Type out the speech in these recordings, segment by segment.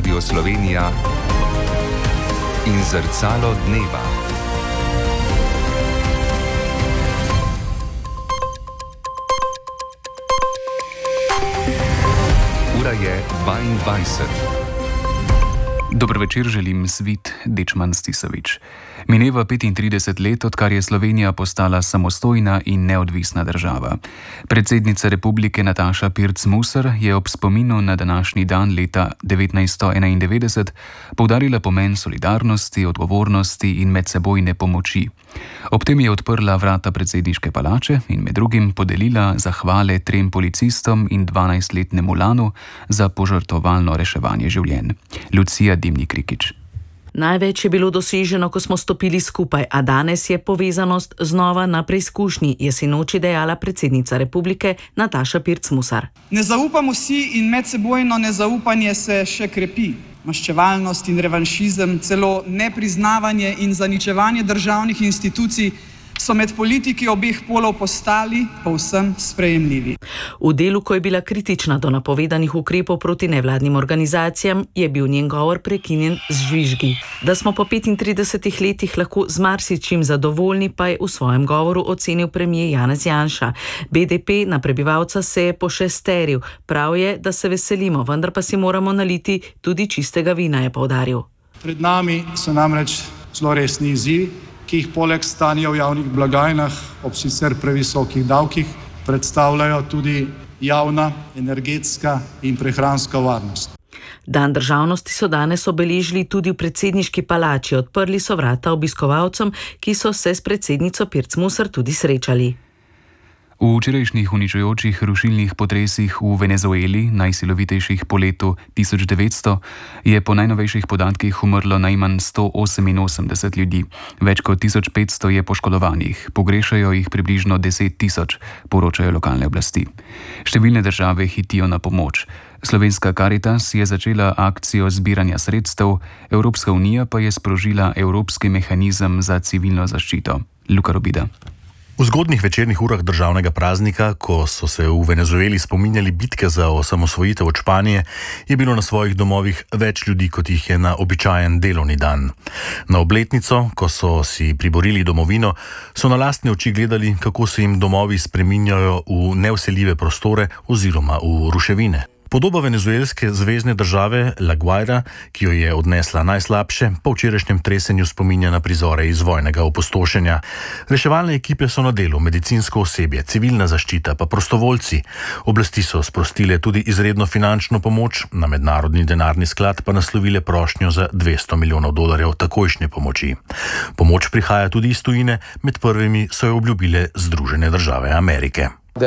Radio Slovenija in Zrcalo dneva. Ura je 22. Dober večer, želim Svit Dečman Stisovič. Mineva 35 let, odkar je Slovenija postala samostojna in neodvisna država. Predsednica republike Nataša Pirc Musar je ob spominu na današnji dan leta 1991 poudarila pomen solidarnosti, odgovornosti in medsebojne pomoči. Ob tem je odprla vrata predsedniške palače in med drugim podelila zahvale 3 policistom in 12-letnemu Lanu za požrtvovalno reševanje življenj. Lucija Dimnik Rikič. Največ je bilo doseženo, ko smo stopili skupaj, a danes je povezanost znova na preizkušnji, je sinoči dejala predsednica republike Nataša Pirc Musar. Ne zaupamo si in medsebojno nezaupanje se še krepi. Maščevalnost in revanšizem, celo nepriznavanje in zaničevanje državnih institucij so med politiki obeh polov postali povsem sprejemljivi. V delu, ko je bila kritična do napovedanih ukrepov proti nevladnim organizacijam, je bil njen govor prekinjen z žvižgi. Da smo po 35 letih lahko z marsičim zadovoljni, pa je v svojem govoru ocenil premier Janez Janša. BDP na prebivalca se je pošesteril. Prav je, da se veselimo, vendar pa si moramo naliti tudi čistega vina, je poudaril. Pred nami so namreč zelo resni izzivi, ki jih poleg stanja v javnih blagajnah ob sicer previsokih davkih predstavljajo tudi javna, energetska in prehranska varnost. Dan državnosti so danes obeležili tudi v predsedniški palači. Odprli so vrata obiskovalcem, ki so se s predsednico Pirc Musar tudi srečali. V včerajšnjih uničujočih rušilnih potresih v Venezueli, najsilovitejših po letu 1900, je po najnovejših podatkih umrlo najmanj 188 ljudi. Več kot 1500 je poškodovanih, pogrešajo jih približno 10 000, poročajo lokalne oblasti. Številne države hitijo na pomoč. Slovenska Karitas je začela akcijo zbiranja sredstev, Evropska unija pa je sprožila Evropski mehanizem za civilno zaščito. Luka Robida. V zgodnih večernih urah državnega praznika, ko so se v Venezueli spominjali bitke za osamosvojitev od Španije, je bilo na svojih domovih več ljudi, kot jih je na običajen delovni dan. Na obletnico, ko so si priborili domovino, so na lastne oči gledali, kako se jim domovi spreminjajo v nevseljive prostore oziroma v ruševine. Podoba venezuelske zvezne države La Guaira, ki jo je odnesla najslabše, po včerajšnjem tresenju spominja na prizore iz vojnega opustošenja. Reševalne ekipe so na delu, medicinsko osebje, civilna zaščita pa prostovoljci. Oblasti so sprostile tudi izredno finančno pomoč, na mednarodni denarni sklad pa naslovile prošnjo za $200 milijonov takojšnje pomoči. Pomoč prihaja tudi iz tujine, med prvimi so jo obljubile Združene države Amerike.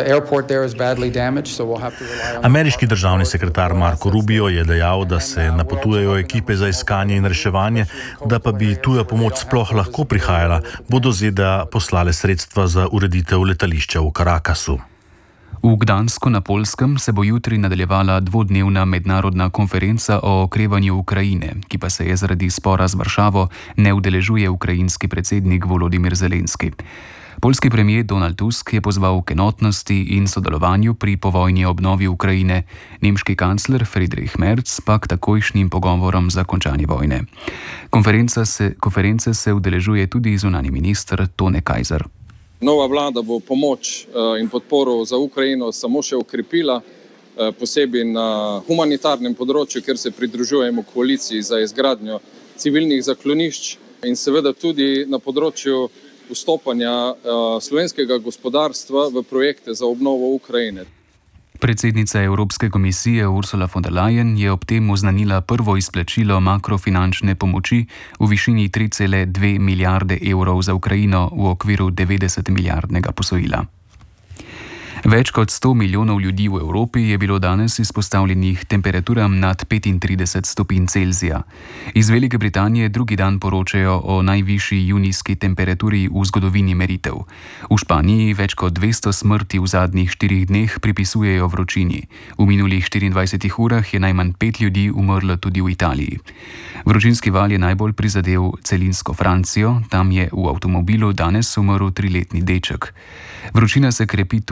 Ameriški državni sekretar Marco Rubio je dejal, da se napotujejo ekipe za iskanje in reševanje, da pa bi tuja pomoč sploh lahko prihajala, bodo ZDA poslale sredstva za ureditev letališča v Caracasu. V Gdansku na Poljskem se bo jutri nadaljevala 2-dnevna mednarodna konferenca o okrevanju Ukrajine, ki pa se je zaradi spora z Varšavo ne udeležuje ukrajinski predsednik Volodymyr Zelenski. Poljski premier Donald Tusk je pozval k enotnosti in sodelovanju pri povojni obnovi Ukrajine, nemški kancler Friedrich Merz pa k takojšnjim pogovorom za končanje vojne. Konference se udeležuje tudi zunanji minister Tone Kajzer. Nova vlada bo pomoč in podporo za Ukrajino samo še okrepila, posebej na humanitarnem področju, kjer se pridružujemo koaliciji za izgradnjo civilnih zaklonišč in seveda tudi na področju vstopanja slovenskega gospodarstva v projekte za obnovo Ukrajine. Predsednica Evropske komisije Ursula von der Leyen je ob tem oznanila prvo izplačilo makrofinančne pomoči v višini 3,2 milijarde evrov za Ukrajino v okviru 90-milijardnega posojila. Več kot 100 milijonov ljudi v Evropi je bilo danes izpostavljenih temperaturam nad 35 stopinj Celzija. Iz Velike Britanije drugi dan poročajo o najvišji junijski temperaturi v zgodovini meritev. V Španiji več kot 200 smrti v zadnjih 4 dneh pripisujejo vročini. V minulih 24 urah je najmanj 5 ljudi umrlo tudi v Italiji. Vročinski val je najbolj prizadel celinsko Francijo, tam je v avtomobilu danes umrl 3-letni deček. Vročina se krepi tudi na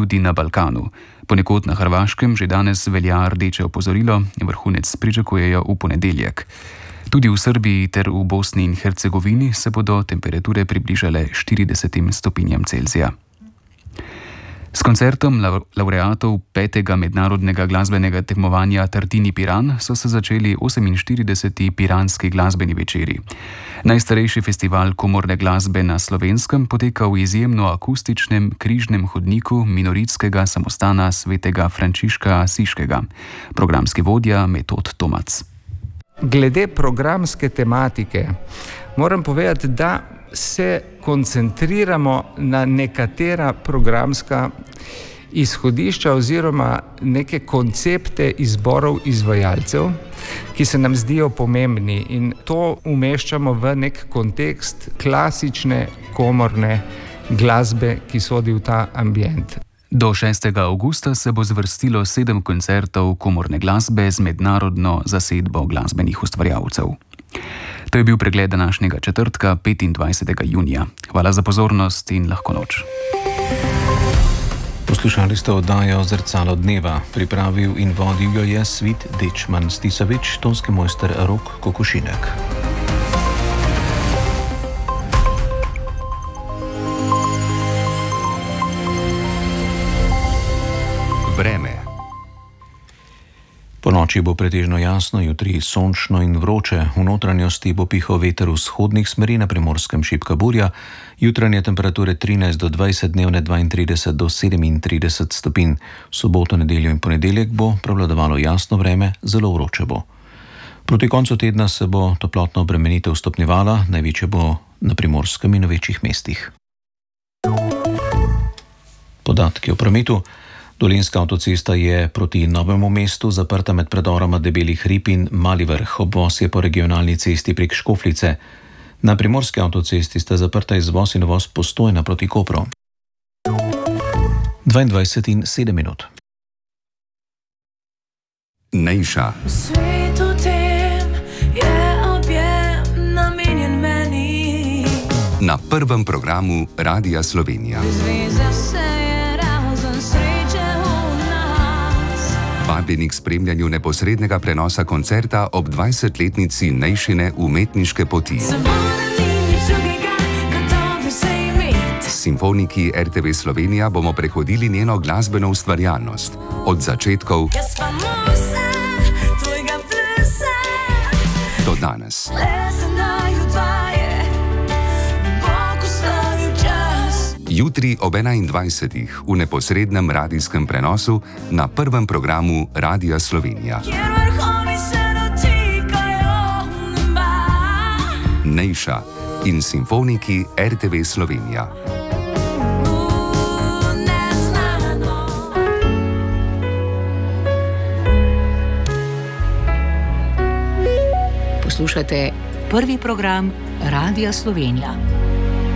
Balkanu. Ponekod na Hrvaškem že danes velja rdeče opozorilo, vrhunec pričakujejo v ponedeljek. Tudi v Srbiji ter v Bosni in Hercegovini se bodo temperature približale 40 stopinjam Celzija. S koncertom lavreatov 5. mednarodnega glasbenega tekmovanja Tartini Piran so se začeli 48. piranski glasbeni večeri. Najstarejši festival komorne glasbe na Slovenskem poteka v izjemno akustičnem križnem hodniku minoritskega samostana svetega Frančiška Asiškega. Programski vodja Metod Tomac. Glede programske tematike moram povedati, da se koncentriramo na nekatera programska izhodišča oziroma neke koncepte izborov izvajalcev, ki se nam zdijo pomembni, in to umeščamo v nek kontekst klasične komorne glasbe, ki sodi v ta ambient. Do 6. avgusta se bo zvrstilo 7 koncertov komorne glasbe z mednarodno zasedbo glasbenih ustvarjalcev. To je bil pregled današnjega četrtka, 25. junija. Hvala za pozornost in lahko noč. Poslušali ste oddajo Zrcalo dneva. Pripravil in vodil jo je Svit Dečman Stisavič, tonski mojster Rok Kokošinek. Vreme. Po noči bo pretežno jasno, jutri sončno in vroče, v notranjosti bo pihal veter vzhodnih smeri, na Primorskem šibka burja, jutranje temperature 13 do 20, dnevne 32 do 37 stopinj. V soboto, nedeljo in ponedeljek bo prevladovalo jasno vreme, zelo vroče bo. Proti koncu tedna se bo toplotna obremenitev stopnjevala, največje bo na Primorskem in v večjih mestih. Podatki o prometu. Dolenjska avtocesta je proti Novemu mestu zaprta med predoroma Debeli hrib in Mali vrh, obvoz je po regionalni cesti prek Škofljice. Na Primorski avtocesti sta zaprta izvoz in uvoz Postojna proti Kopru. 22 in 7 minut. Nejša. Svetu tem je objem namenjen meni. Na prvem programu Radia Slovenija. Vabljeni k spremljanju neposrednega prenosa koncerta ob 20-letnici Nejšine umetniške poti. S simfoniki RTV Slovenija bomo prehodili njeno glasbeno ustvarjalnost. Od začetkov do danes. Jutri ob 21. v neposrednem radijskem prenosu na prvem programu Radia Slovenija. Nejša in simfoniki RTV Slovenija. Poslušate prvi program Radia Slovenija.